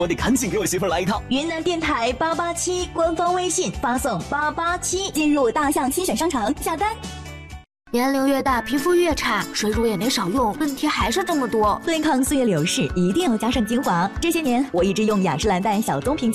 我得赶紧给我媳妇来一套。 云南电台887官方微信发送887进入大象亲选商城下单。 年龄越大，皮肤越差，水乳也没少用，问题还是这么多。 对抗岁月流逝，一定要加上精华。这些年，我一直用雅诗兰黛小棕瓶